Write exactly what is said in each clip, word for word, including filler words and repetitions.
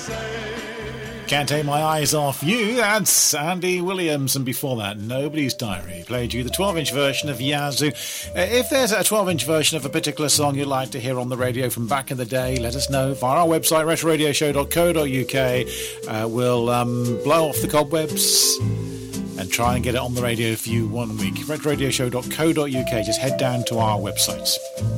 Can't Take My Eyes Off You, that's Andy Williams, and before that, Nobody's Diary played you the twelve-inch version of Yazoo. Uh, if there's a twelve-inch version of a particular song you'd like to hear on the radio from back in the day, let us know via our website, retro radio show dot co dot uk. Uh, we'll um, blow off the cobwebs and try and get it on the radio for you one week. retro radio show dot co dot uk. Just head down to our website.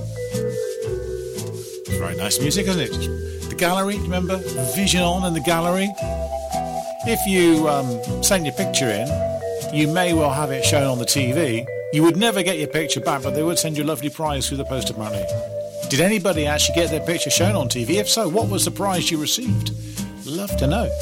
It's very nice music, isn't it? The gallery, remember? Vision On in the gallery. If you um, send your picture in, you may well have it shown on the T V. You would never get your picture back, but they would send you a lovely prize through the post apparently. Did anybody actually get their picture shown on T V? If so, what was the prize you received? Love to know.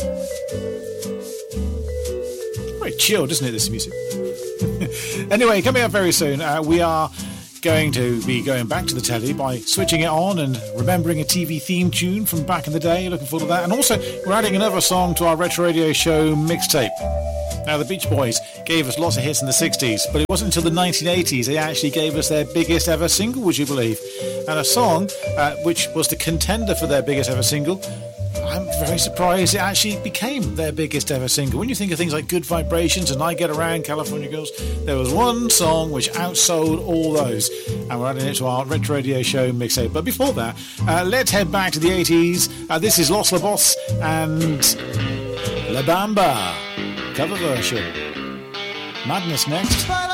Very chilled, isn't it, this music? Anyway, coming up very soon, uh, we are going to be going back to the telly by switching it on and remembering a T V theme tune from back in the day. Looking forward to that. And also, we're adding another song to our Retro Radio Show mixtape. Now, the Beach Boys gave us lots of hits in the sixties, but it wasn't until the nineteen eighties they actually gave us their biggest ever single, would you believe? And a song uh, which was the contender for their biggest ever single. I'm very surprised it actually became their biggest ever single. When you think of things like Good Vibrations and I Get Around, California Girls, there was one song which outsold all those. And we're adding it to our Retro Radio Show mixtape. But before that, uh, let's head back to the eighties. Uh, this is Los Lobos and La Bamba cover version. Madness next.